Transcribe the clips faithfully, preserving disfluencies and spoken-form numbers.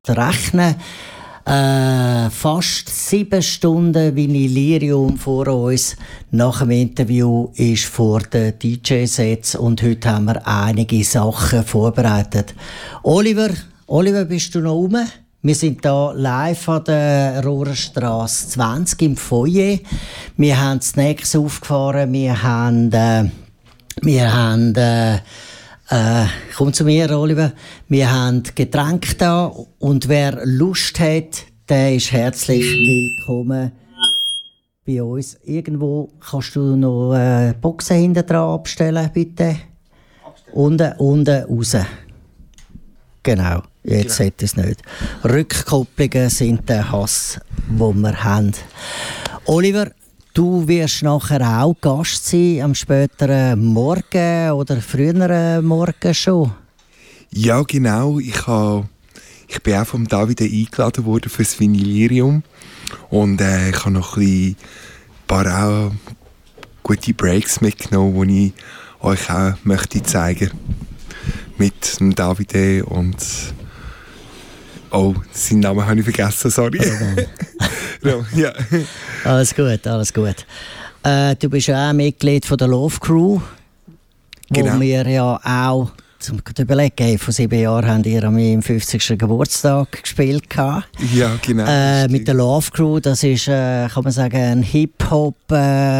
rechnen. Äh, fast sieben Stunden Vinylirium vor uns. Nach dem Interview ist vor den D J-Sets und heute haben wir einige Sachen vorbereitet. Oliver, Oliver, bist du noch rum? Wir sind hier live an der Rohrenstrasse zwanzig im Foyer. Wir haben Snacks aufgefahren, wir haben, äh, wir haben äh, Äh, komm zu mir, Oliver. Wir haben Getränke da und wer Lust hat, der ist herzlich willkommen bei uns. Irgendwo kannst du noch äh, Boxen hinten dran abstellen, bitte. Abstellen. Unten, unten raus. Genau, jetzt genau. Hat es nicht. Rückkopplungen sind der Hass, den wir haben. Oliver, du wirst nachher auch Gast sein, am späteren Morgen oder früheren Morgen schon? Ja, genau. Ich, ha, ich bin auch vom David eingeladen worden für das Vinylirium. Und äh, ich habe noch ein paar auch gute Breaks mitgenommen, die ich euch auch möchte zeigen mit dem David und... Oh, seinen Namen habe ich vergessen, sorry. Ja. Alles gut, alles gut. Äh, du bist ja auch Mitglied von der Love Crew, genau. Wo wir ja auch, zum überlegen, vor sieben Jahren haben wir an meinem fünfzigsten Geburtstag gespielt. Ja, genau. Äh, mit der Love Crew, das ist, äh, kann man sagen, ein Hip-Hop-Crew.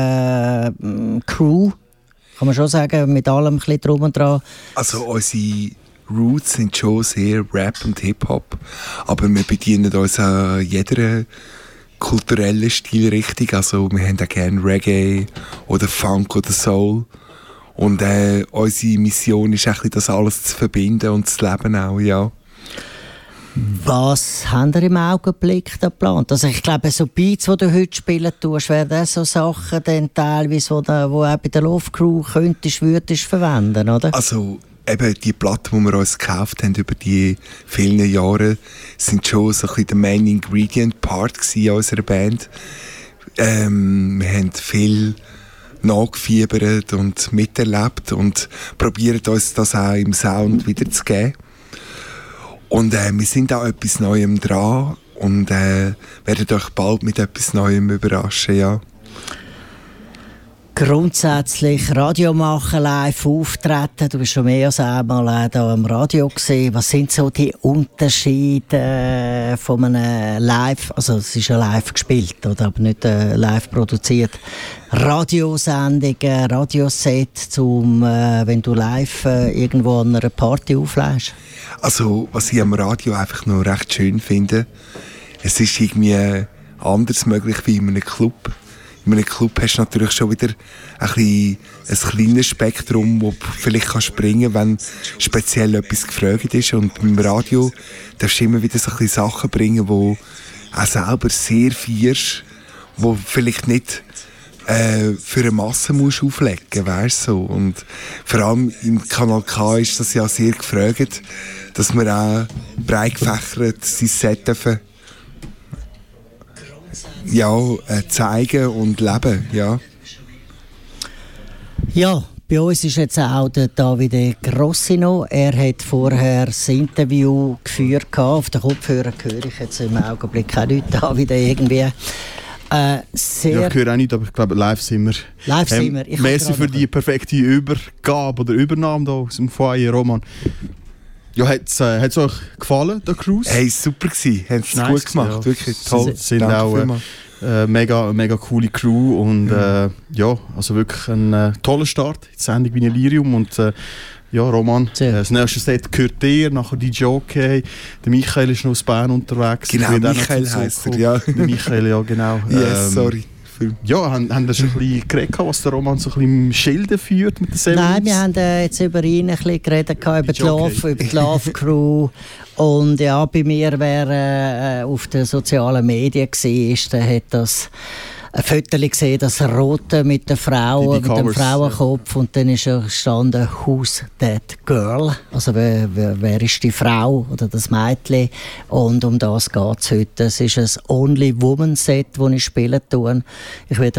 Äh, kann man schon sagen, mit allem ein bisschen drum und dran. Also unsere Roots sind schon sehr Rap und Hip-Hop, aber wir bedienen uns an jeder kulturellen Stilrichtung. Also wir haben auch gerne Reggae oder Funk oder Soul. Und äh, unsere Mission ist auch, das alles zu verbinden und zu leben auch, ja. Was habt ihr im Augenblick da geplant? Also ich glaube, so Beats, die du heute spielen tust, wären das so Sachen dann teilweise, die du auch bei der Love Crew könntest, würdest verwenden, oder? Also eben die Platten, die wir uns gekauft haben über die vielen Jahre, sind schon so ein bisschen der Main Ingredient Part in unserer Band. Ähm, wir haben viel nachgefiebert und miterlebt und probieren uns das auch im Sound wiederzugeben. Und äh, wir sind auch etwas Neuem dran und äh, werden euch bald mit etwas Neuem überraschen, ja. Grundsätzlich Radio machen, live auftreten. Du bist schon mehr als einmal hier am Radio gesehen. Was sind so die Unterschiede von einem Live, also es ist ja live gespielt, oder, aber nicht äh, live produziert, Radiosendungen, Radioset, zum, äh, wenn du live äh, irgendwo an einer Party auflässt? Also, was ich am Radio einfach noch recht schön finde, es ist irgendwie anders möglich wie in einem Club. In einem Club hast du natürlich schon wieder ein, bisschen, ein kleines Spektrum, wo du vielleicht kannst springen kannst, wenn speziell etwas gefragt ist. Und beim Radio darfst du immer wieder so ein bisschen Sachen bringen, die du auch selber sehr feierst, die du vielleicht nicht äh, für eine Masse musst auflegen, weißt du? Und vor allem im Kanal K ist das ja sehr gefragt, dass wir auch breit gefächert sein Set dürfen ja, äh, zeigen und leben, ja. Ja, bei uns ist jetzt auch der Davide Grossino. Er hat vorher das Interview geführt. Auf den Kopfhörer höre ich jetzt im Augenblick auch nicht, Davide, irgendwie. Äh, sehr ja, ich höre auch nicht, aber ich glaube, live sind wir. Live ähm, sind wir. Ich merci für die perfekte Übergabe oder Übernahme da aus dem Foyer, Roman. Ja, hat es äh, euch gefallen, der Cruise? Hey, super gewesen. Haben es nice, gut gemacht, ja. Wirklich toll. Sie sind Danke auch äh, äh, mega, mega coole Crew und äh, ja, also wirklich ein äh, toller Start in die Sendung Vinylirium und äh, ja, Roman, äh, das nächste Set gehört dir, nachher die Jockey, der Michael ist noch aus Bern unterwegs. Genau, Michael heisst er, ja. Der Michael, ja genau. Yes, ähm, sorry. Ja, haben, haben wir schon ein bisschen geredet, was der Roman so ein bisschen im Schilde führt mit den Sevens? Nein, wir haben äh, jetzt über ihn ein bisschen geredet, über die, Love, über die Love Crew. Und ja, bei mir, wer äh, auf den sozialen Medien war, der hat das ein Foto gesehen, das Rote mit der Frau, mit dem Frauenkopf. Ja. Und dann ist ja gestanden, «Who's that girl?» Also wer, wer, wer ist die Frau oder das Mädchen? Und um das geht es heute. Es ist ein Only-Woman-Set, das ich spielen tue. Ich werde